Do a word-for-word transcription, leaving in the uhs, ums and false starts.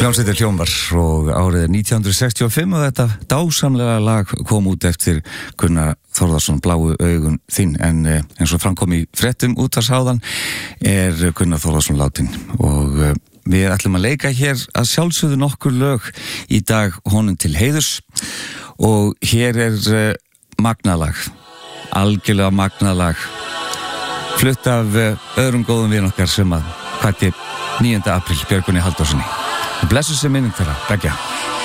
Hljómsveitin Hljómar og árið nítján hundruð sextíu og fimm og þetta dásamlega lag kom út eftir Gunnar Þórðarsson, Bláu augun þín, en eins og framkom í fréttum útvarsáðan er Gunnar Þórðarsson látinn og við ætlum að leika hér að sjálfsögðu nokkur lög í dag honum til heiðurs og hér er magnalag, algjörlega magnalag flutt af öðrum góðum vin okkar sem að hvati níunda apríl, Björgvini Halldórssoni. Blessuð sé minning þeirra, beggja.